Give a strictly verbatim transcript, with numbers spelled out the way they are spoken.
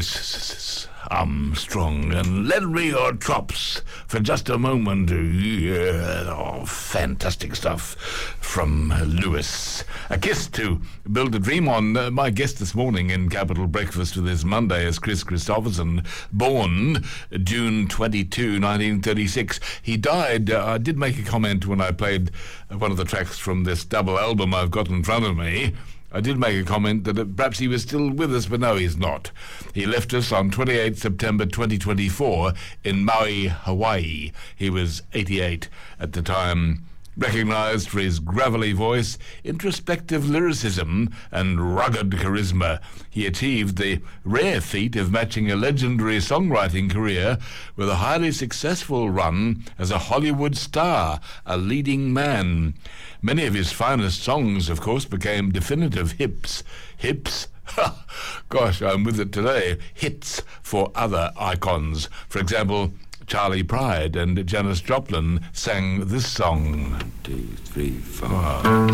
Louis Armstrong, and lend me your chops for just a moment. Yeah, oh, fantastic stuff from Louis. A kiss to build a dream on. Uh, my guest this morning in Capital Breakfast with this Monday is Chris Christopherson, born June twenty-second, nineteen thirty-six. He died, uh, I did make a comment when I played uh, one of the tracks from this double album I've got in front of me. I did make a comment that uh, perhaps he was still with us, but no, he's not. He left us on twenty-eighth September twenty twenty-four in Maui, Hawaii. He was eighty-eight at the time. Recognised for his gravelly voice, introspective lyricism, and rugged charisma, he achieved the rare feat of matching a legendary songwriting career with a highly successful run as a Hollywood star, a leading man. Many of his finest songs, of course, became definitive hips. Hips? Gosh, I'm with it today. Hits for other icons. For example, Charlie Pride and Janis Joplin sang this song. One, two, three, four. Oh.